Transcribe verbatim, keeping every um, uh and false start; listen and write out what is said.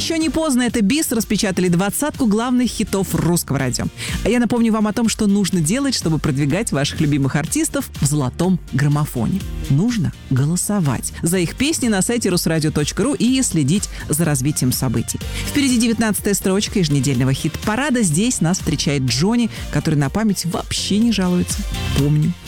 Еще не поздно, это БИС распечатали двадцатку главных хитов русского радио. А я напомню вам о том, что нужно делать, чтобы продвигать ваших любимых артистов в золотом граммофоне. Нужно голосовать за их песни на сайте русрадио точка ру и следить за развитием событий. Впереди девятнадцатая строчка еженедельного хит-парада. Здесь нас встречает Джонни, который на память вообще не жалуется. Помню.